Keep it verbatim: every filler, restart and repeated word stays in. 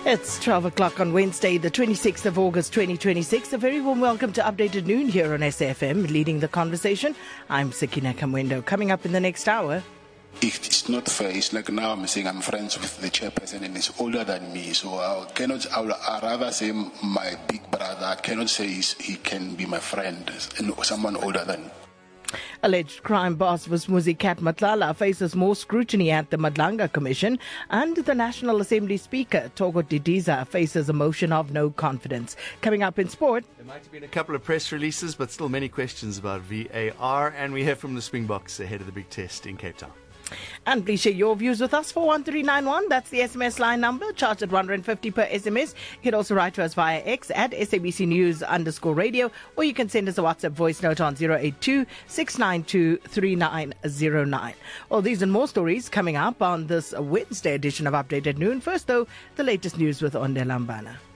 It's twelve o'clock on Wednesday, the twenty-sixth of August, twenty twenty-six. A very warm welcome to Updated Noon here on S F M. Leading the conversation, I'm Sakina Kamwendo. Coming up in the next hour. If it's not fair, it's like now I'm saying I'm friends with the chairperson and he's older than me. So I cannot, I would I'd rather say my big brother. I cannot say he's, he can be my friend, someone older than me. Alleged crime boss Vusumuzi Kat Matlala faces more scrutiny at the Madlanga Commission, and the National Assembly Speaker Togo Didiza faces a motion of no confidence. Coming up in sport. There might have been a couple of press releases, but still many questions about V A R, and we hear from the Springboks ahead of the big test in Cape Town. And please share your views with us for one three nine one. That's the S M S line number, charged at one hundred fifty per S M S. You can also write to us via X at S A B C News underscore radio, or you can send us a WhatsApp voice note on zero eight two, six nine two, three nine zero nine. All these and more stories coming up on this Wednesday edition of Updated Noon. First, though, the latest news with Onde Lambana.